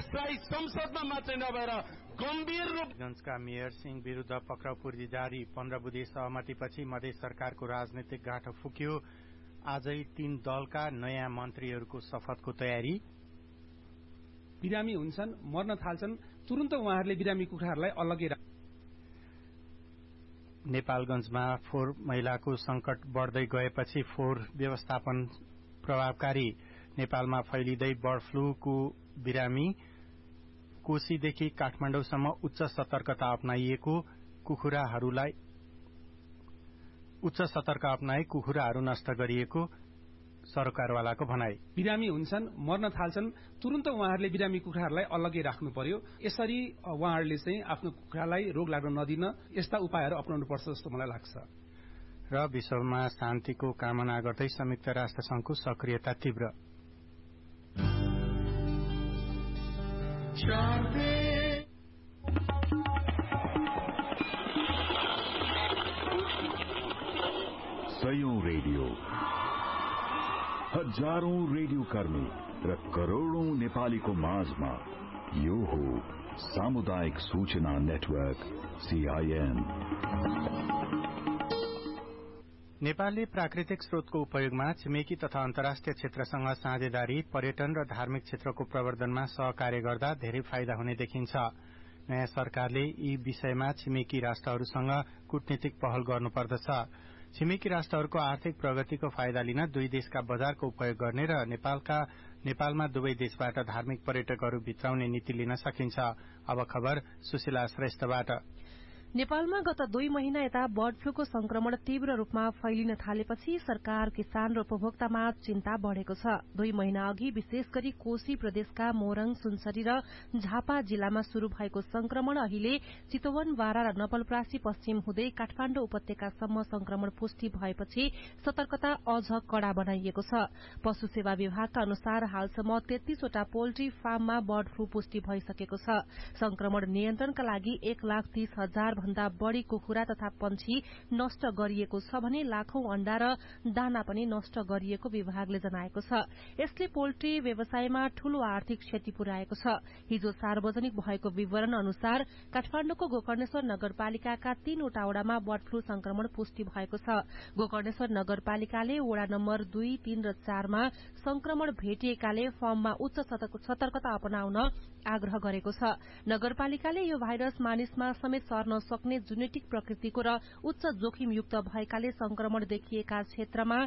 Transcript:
यसलाई संसदमा मात्रै नभएर गम्भीर रूपगञ्जका मेयर सिंह विरूद्ध पक्राउ पूर्जी जारी 15 बुधे सहमतिपछि मधेस सरकारको राजनीतिक गाँठो फुक्यो। आजै 3 दलका नयाँ मन्त्रीहरूको शपथको तयारी। बिरामी हुन्छन्, मर्न थाल्छन्, तुरुन्त उहाँहरूले बिरामी कुखुराहरूलाई अलग्गै नेपालगञ्जमा फोहोर मैलाको संकट बढ्दै गएपछि फोहोर व्यवस्थापन प्रभावकारी। नेपालमा फैलिँदै बर्ड फ्लूको बिरामी। कोशीदेखि काठमाडौँसम्म उच्च सतर्कता अपनाई कुखुराहरू नष्ट गरिएको सरकारवालाको भनाई। बिरामी हुन्छन्, मर्न थाल्छन्, तुरुन्त उहाँहरूले बिरामी कुखुराहरूलाई अलग्गै राख्नु पर्यो। यसरी उहाँहरूले चाहिँ आफ्नो कुखुरालाई रोग लाग्न नदिन यस्ता उपायहरू अपनाउनु पर्छ जस्तो मलाई लाग्छ। र विश्वमा शान्तिको कामना गर्दै संयुक्त राष्ट्र संघको सक्रियता तीव्र। सयौं रेडियो, हजारौं रेडियो कर्मी र करोड़ौं नेपालीको माझमा यो हो सामुदायिक सूचना नेटवर्क CIN। नेपालले प्राकृतिक स्रोतको उपयोगमा छिमेकी तथा अन्तर्राष्ट्रिय क्षेत्रसँग साझेदारी, पर्यटन र धार्मिक क्षेत्रको प्रवर्धनमा सहकार्य गर्दा धेरै फाइदा हुने देखिन्छ। नयाँ सरकारले यी विषयमा छिमेकी राष्ट्रहरूसँग कूटनीतिक पहल गर्नुपर्दछ। छिमेकी राष्ट्रहरूको आर्थिक प्रगतिको फाइदा लिन दुई देशका बजारको उपयोग गर्ने र नेपालमा दुवै देशबाट धार्मिक पर्यटकहरू भित्राउने नीति लिन सकिन्छ। अब खबर सुशीला श्रेष्ठबाट। नेपालमा गत 2 महिना यता बर्ड फ्लूको संक्रमण तीव्र रूपमा फैलिन थालेपछि सरकार, किसान र उपभोक्तामा चिन्ता बढ़ेको छ। 2 महिना अघि विशेष गरी कोशी प्रदेशका मोरङ, सुनसरी र झापा जिल्लामा शुरू भएको संक्रमण अहिले चितवन, बारा र नवलपरासी पश्चिम हुँदै काठमाडौँ उपत्यकासम्म संक्रमण पुष्टि भएपछि सतर्कता अझ कड़ा बनाइएको छ। पशु सेवा विभागका अनुसार हालसम्म 33 वटा पोल्ट्री फार्ममा बर्ड फ्लू पुष्टि भइसकेको छ। संक्रमण नियन्त्रणका लागि 1,30,000 भन्दा बढ़ी कुखुरा तथा पंक्षी नष्ट गरिएको छ भने लाखौं अण्डा र दाना पनि नष्ट गरिएको विभागले जनाएको छ। यसले पोल्ट्री व्यवसायमा ठूलो आर्थिक क्षति पुर्याएको छ। हिजो सार्वजनिक भएको विवरण अनुसार काठमाडौँको गोकर्णेश्वर नगरपालिकाका 3 वटा वडामा बर्ड फ्लू संक्रमण पुष्टि भएको छ। गोकर्णेश्वर नगरपालिकाले वडा नम्बर 2, 3 र 4 मा संक्रमण भेटिएकाले फर्ममा उच्च सतर्कता अपनाउन आग्रह गरेको छ। नगरपालिकाले यो भाइरस मानिसमा समेत सर्न सक्ने जेनेटिक प्रकृतिको र उच्च जोखिमयुक्त भएकाले संक्रमण देखिएका क्षेत्रमा